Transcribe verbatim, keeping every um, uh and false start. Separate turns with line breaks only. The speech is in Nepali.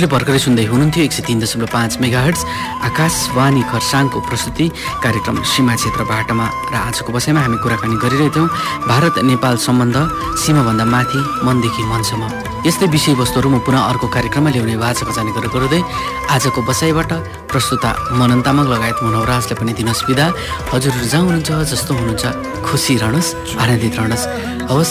तपाईँले भर्खरै सुन्दै हुनुहुन्थ्यो एक सय तिन दशमलव पाँच मेगा हर्ट्ज आकाशवाणी खरसाङको प्रस्तुति कार्यक्रम सीमा क्षेत्र बाटोमा। र आजको बसाइमा हामी कुराकानी गरिरहेथ्यौँ भारत नेपाल सम्बन्ध सीमाभन्दा माथि मनदेखि मनसम्म। यस्तै विषयवस्तुहरू म पुनः अर्को कार्यक्रममा ल्याउने वाचाको जानकारी गराउँदै आजको बसाइबाट प्रस्तुता मनन तामाङ लगायत मनोहराजले पनि दिनुहोस् बिदा। हजुरहरू जहाँ हुनुहुन्छ जस्तो हुनुहुन्छ खुसी रहनुहोस्, आनन्दित रहनुहोस्। हवस्,